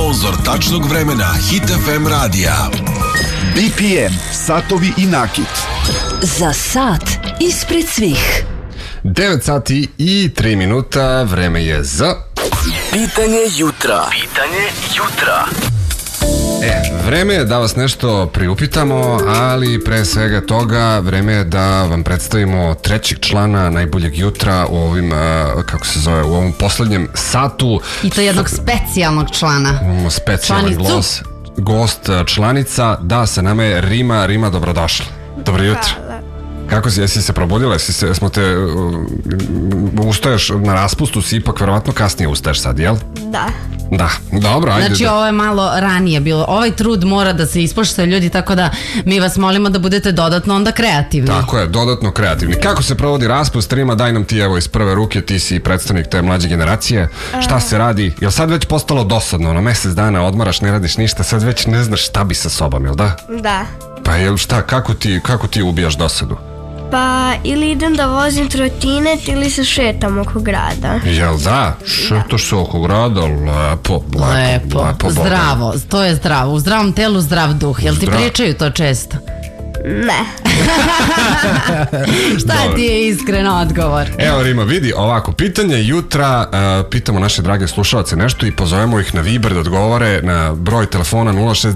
sponzor tačnog vremena Hit FM radija. BPM, satovi i nakit. Za sat ispred svih. 9 sati i 3 minuta, vreme je za... Pitanje jutra. Vreme je da vas nešto priupitamo, ali pre svega toga vreme je da vam predstavimo trećeg člana najboljeg jutra u ovim, kako se zove, u ovom poslednjem satu. I to jednog specijalnog člana. Specijalan gost, članica. Da, sa nama je Rima. Rima, dobrodošla. Dobro jutro. Kako si, jesi se probudila? Smo te, ustaješ na raspustu, si ipak verovatno kasnije ustaješ sad, jel? Da, dobro, ajde. Znači ovo je malo ranije bilo. Ovaj trud mora da se ispoštuje, ljudi, tako da mi vas molimo da budete dodatno onda kreativni. Tako je, dodatno kreativni. Kako se provodi raspust, Rima, daj nam ti evo iz prve ruke, ti si predstavnik te mlađe generacije. Šta se radi? Jel sad već postalo dosadno? Na mesec dana odmaraš, ne radiš ništa, sad već ne znaš šta bi sa sobom, jel da? Da. Pa jel šta, kako ti ubijaš dosadu? Pa ili idem da vozim trotinet ili se šetam oko grada. Jel da? Šetaš se oko grada, lepo. Zdravo, to je zdravo. U zdravom telu zdrav duh. Jel ti pričaju to često? Ne. Šta ti je iskren odgovor? Evo Rima, vidi ovako, pitanje jutra, pitamo naše drage slušalce nešto i pozovemo ih na Viber da odgovore na broj telefona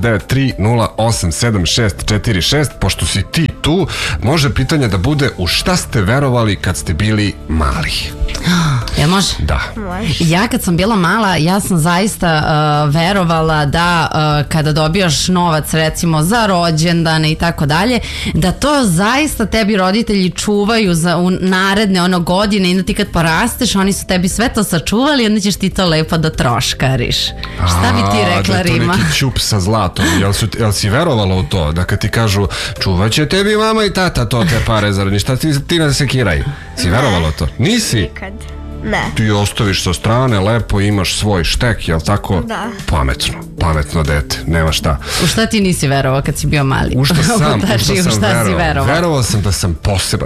0693087646. Pošto si ti tu, može pitanje da bude u šta ste verovali kad ste bili mali? Jel može? Da. Ja kad sam bila mala, ja sam zaista verovala da kada dobijaš novac recimo za rođendane i tako dalje, da to zaista tebi roditelji čuvaju u naredne godine i da ti kad porasteš oni su tebi sve to sačuvali i onda ćeš ti to lepo da troškariš. Šta bi ti rekla, Rima? Da je to neki ćup sa zlatom. Jel si verovala u to? Da kad ti kažu čuvat će tebi mama i tata to te pare zaradi, šta ti ne sekiraj? Si verovala u to? Nisi? Nikad. Ne. Ti ostaviš sa strane, lepo imaš svoj štek, jel tako? Da. Pametno dete, nema šta. U šta ti nisi verovao kad si bio mali? U šta sam verovao? Verovao sam da sam poseban.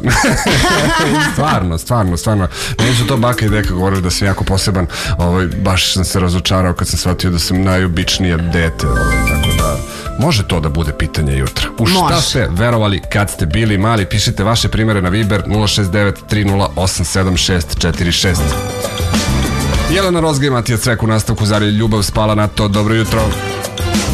Stvarno. Meni su to baka i deka govorili da sam jako poseban. Baš sam se razočarao kad sam shvatio da sam najobičnije dete. Tako da, može to da bude pitanje jutra. U šta ste verovali kad ste bili mali? Pišite vaše primere na Viber 069-308-7646. Jelena Rozga i Matija Cvek u nastavku Zari ljubav spala na to. Dobro jutro.